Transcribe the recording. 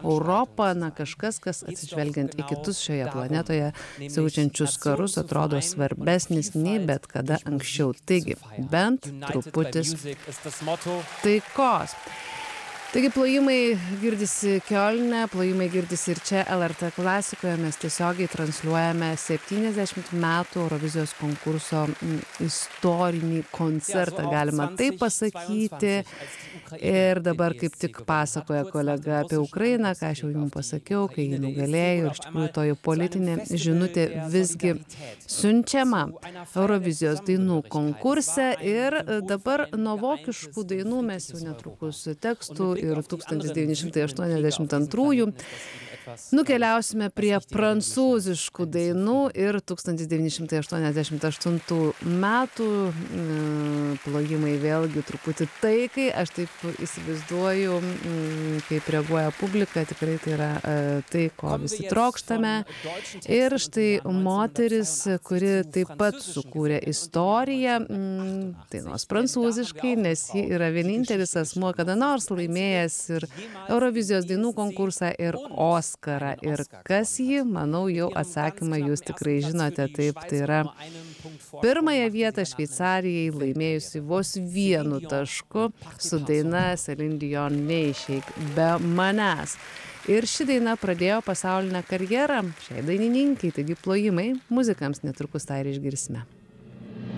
Europą, na kažkas, kas atsižvelgiant į kitus šioje planetoje siaučiančius karus atrodo svarbesnis nei bet kada anksčiau. Taigi, bent truputis taikos. Taigi plojimai girdisi Kiolne, plojimai girdisi ir čia LRT klasikoje. Mes tiesiogiai transliuojame 70 metų Eurovizijos konkurso istorinį koncertą, galima taip pasakyti. Ir dabar kaip tik pasakoja kolega apie Ukrainą, ką aš jau jums pasakiau, kai jį nugalėjo. Ir iš tikrųjų toji politinė žinutė visgi siunčiama Eurovizijos dainų konkurse. Ir dabar nuo vokiškų dainų mes jau netrukus tekstų ir 1982 nukeliausime prie prancūziškų dainų ir 1988 metų plojimai vėlgi truputį taikai. Aš taip įsivaizduoju, kaip reaguoja publika, tikrai tai yra tai, ko visi trokštame. Ir štai moteris, kuri taip pat sukūrė istoriją, dainuos prancūziškai, nes ji yra vienintelis asmuo kada nors laimėjęs ir Eurovizijos dainų konkursą ir Oskarą. Ir kas ji, manau, jau atsakymą jūs tikrai žinote. Taip, tai yra pirmąją vietą Šveicarijai laimėjusi vos vienu tašku su daina Celine Dion Neišeik be manęs. Ir ši daina pradėjo pasaulinę karjerą šiai dainininkai, taigi plojimai muzikams netrukus tą ir išgirsime.